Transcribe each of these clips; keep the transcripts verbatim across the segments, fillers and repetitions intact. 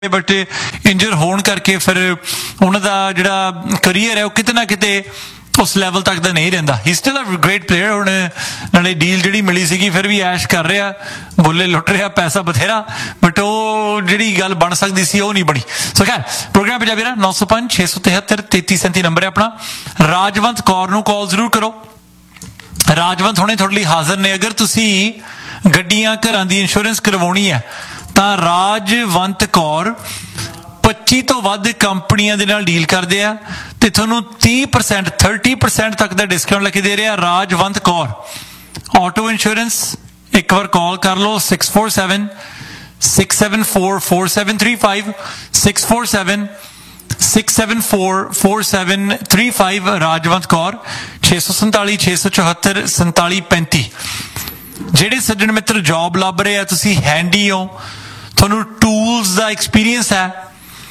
But इंजर होने करके फिर उन्होंने जिहड़ा करियर है वो किते ना किते उस लैवल तक का नहीं रहिंदा। He still a great player. हुण नाले डील जिहड़ी मिली सीगी फिर भी ऐश कर रहा, बुल्ले लुट रहा, पैसा बथेरा, बट वो जिहड़ी गल बन सकती सी वो नहीं बनी। सो खैर प्रोग्राम पंजाबी दा नौ सौ पांच छे सौ तिहत्तर तेती सैंती नंबर है अपना। राजवंत कौर नूं कॉल जरूर करो। राजवंत हुणे तुहाडे लई हाज़र ने। अगर तुसी गड्डियां घरां दी इंश्योरेंस करवाउणी है तां राजवंत कौर पच्ची तो वध कंपनियां दे नाल डील करदे आ ते तुहानूं तीह परसेंट थर्टी परसेंट तक दा डिस्काउंट लगे दे रहा। Rajwant Kaur auto insurance. एक बार कॉल कर लो six four seven six seven four four seven three five six four seven six seven four four seven three five. Rajwant Kaur छे सौ संताली छे सौ चौहत्तर संताली पैंती। ਜਿਹੜੇ सज्जन मित्र जॉब ਲੱਭ ਰਹੇ ਆ, ਤੁਸੀਂ हैंडी हो, ਤੁਹਾਨੂੰ ਟੂਲਸ ਦਾ ਐਕਸਪੀਰੀਅੰਸ ਹੈ,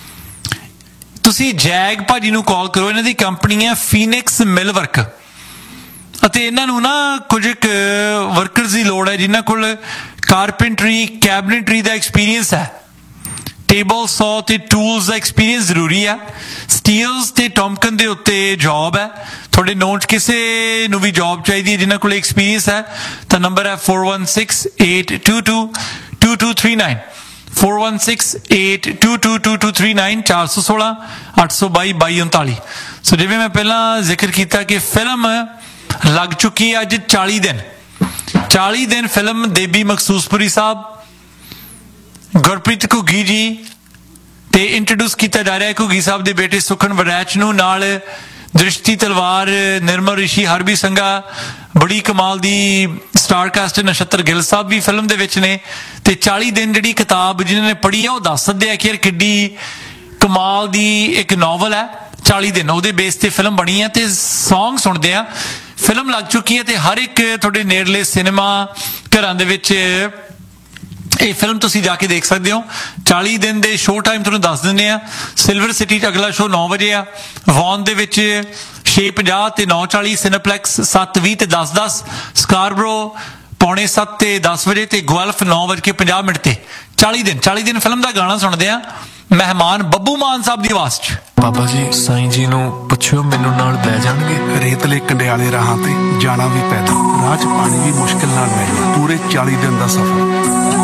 ਤੁਸੀਂ ਜੈਗ ਭਾਜੀ ਨੂੰ ਕਾਲ ਕਰੋ। ਇਹਨਾਂ ਦੀ ਕੰਪਨੀ ਹੈ ਫੀਨਿਕਸ ਮਿਲ ਵਰਕ ਅਤੇ ਇਹਨਾਂ ਨੂੰ ਨਾ ਕੁਝ ਵਰਕਰਸ ਦੀ ਲੋੜ ਹੈ ਜਿਨ੍ਹਾਂ ਕੋਲ ਕਾਰਪੈਂਟਰੀ ਕੈਬਨਿਟਰੀ ਦਾ ਐਕਸਪੀਰੀਅੰਸ ਹੈ। ਟੇਬਲ ਸੌ ਤੇ ਟੂਲਸ ਦਾ ਐਕਸਪੀਰੀਅੰਸ ਜ਼ਰੂਰੀ ਹੈ। ਸਟੀਲਸ ਤੇ ਟੌਮਕਨ ਦੇ ਉੱਤੇ ਜੌਬ ਹੈ। ਤੁਹਾਡੇ ਨੋਨ 'ਚ ਕਿਸੇ ਨੂੰ ਵੀ ਜੌਬ ਚਾਹੀਦੀ ਹੈ ਜਿਨ੍ਹਾਂ ਕੋਲ ਐਕਸਪੀਰੀਅੰਸ ਹੈ ਤਾਂ ਨੰਬਰ ਹੈ four one six eight to to to to three nine four one six eight to to to to three nine चार सौ सोलह अठ सौ बाई बाई उनताली। सो जिवें मैं पहला जिक्र किया कि फिल्म लग चुकी है अज चाली दिन चाली दिन फिल्म देवी मखसूसपुरी साहब गुरप्रीत घुग्गी जी ते इंट्रोड्यूस किया जा रहा है घुग्गी साहब के बेटे सुखन वड़ैच नूं नाल दृष्टि तलवार निर्मल ऋषि हरबी संघा बड़ी कमाल दी स्टार कास्ट नक्षत्र गिल साहब भी फिल्म दे विच ने ते चाली दिन जिहड़ी किताब जिन्होंने पढ़ी है वो दस सकते हैं कि यार किड्डी कमाल दी एक नॉवल है। चाली दिन ਉਹਦੇ बेस ते फिल्म बनी है ते सॉन्ग सुनते हैं। फिल्म लग चुकी है ते हर एक तुहाडे नेड़ले सिनेमा घरां दे विच ਇਹ ਫਿਲਮ ਤੁਸੀਂ ਜਾ ਕੇ ਦੇਖ ਸਕਦੇ ਹੋ। ਚਾਲੀ ਦਿਨ ਦੇ ਸ਼ੋਅ ਟਾਈਮ ਤੁਹਾਨੂੰ ਦੱਸ ਦਿੰਦੇ ਆ। ਸਿਲਵਰ ਸਿਟੀ 'ਚ ਅਗਲਾ ਸ਼ੋਅ ਨੌ ਵਜੇ ਆ। ਵੌਨ ਦੇ ਵਿੱਚ ਛੇ ਪੰਜਾਹ ਤੇ ਨੌ ਚਾਲੀ, ਸਿਨੇਪਲੈਕਸ ਸੱਤ ਵੀਹ ਤੇ ਦਸ ਦਸ, ਸਕਾਰਬਰੋ ਪੌਣੇ ਸੱਤ ਤੇ ਦਸ ਵਜੇ ਤੇ ਗੁਆਲਫ ਨੌ ਵਜ ਕੇ ਪੰਜਾਹ ਮਿੰਟ ਤੇ। ਚਾਲੀ ਦਿਨ ਚਾਲੀ ਦਿਨ ਫਿਲਮ ਦਾ ਗਾਣਾ ਸੁਣਦੇ ਆ ਮਹਿਮਾਨ ਬੱਬੂ ਮਾਨ ਸਾਹਿਬ ਦੀ ਆਵਾਜ਼ 'ਚ। ਬਾਬਾ ਜੀ ਸਾਈਂ ਜੀ ਨੂੰ ਪੁੱਛਿਓ ਮੈਨੂੰ ਨਾਲ ਬਹਿ ਜਾਣਗੇ। ਰੇਤਲੇ ਕੰਡਿਆਲੇ ਰਾਹਾਂ ਤੇ ਜਾਣਾ ਵੀ ਪੈਦਾ, ਰਾਹ 'ਚ ਪਾਣੀ ਵੀ ਮੁਸ਼ਕਿਲ ਨਾਲ ਮਿਲਦਾ। ਪੂਰੇ ਚਾਲੀ ਦਿਨ ਦਾ ਸਫ਼ਰ